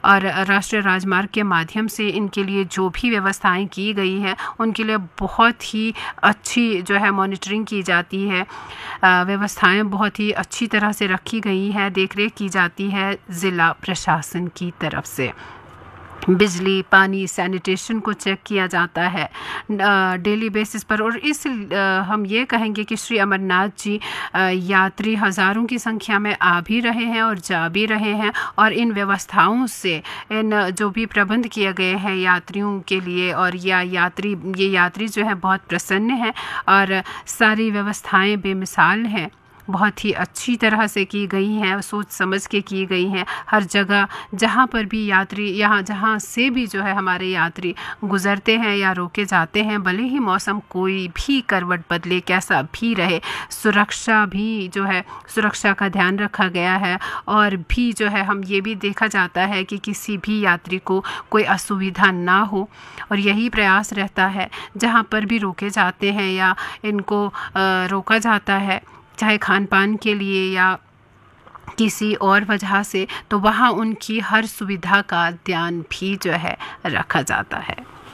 और राष्ट्रीय राजमार्ग के माध्यम से इनके लिए जो भी व्यवस्थाएं की गई हैं उनके लिए बहुत ही अच्छी जो है मॉनिटरिंग की जाती है। व्यवस्थाएं बहुत ही अच्छी तरह से रखी गई हैं, देखरेख की जाती है ज़िला प्रशासन की तरफ से। बिजली, पानी, सैनिटेशन को चेक किया जाता है डेली बेसिस पर। और हम ये कहेंगे कि श्री अमरनाथ जी यात्री हज़ारों की संख्या में आ भी रहे हैं और जा भी रहे हैं, और इन व्यवस्थाओं से इन जो भी प्रबंध किए गए हैं यात्रियों के लिए, और ये यात्री जो है बहुत प्रसन्न हैं और सारी व्यवस्थाएं बेमिसाल हैं, बहुत ही अच्छी तरह से की गई हैं, सोच समझ के की गई हैं। हर जगह जहाँ पर भी यात्री जहाँ से भी जो है हमारे यात्री गुज़रते हैं या रोके जाते हैं, भले ही मौसम कोई भी करवट बदले, कैसा भी रहे, सुरक्षा का ध्यान रखा गया है। और भी जो है हम ये भी देखा जाता है कि किसी भी यात्री को कोई असुविधा ना हो, और यही प्रयास रहता है जहाँ पर भी रोके जाते हैं या इनको रोका जाता है, चाहे खान पान के लिए या किसी और वजह से, तो वहाँ उनकी हर सुविधा का ध्यान भी जो है रखा जाता है।